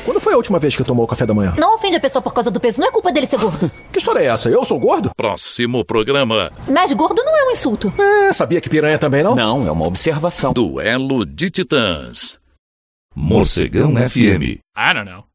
Quando foi a última vez que tomou o café da manhã? Não ofende a pessoa por causa do peso, não é culpa dele ser gordo. Que história é essa? Eu sou gordo? Próximo programa. Mas gordo não é um insulto. Sabia que piranha também não? Não, é uma observação. Duelo de Titãs. Morcegão FM. I don't know.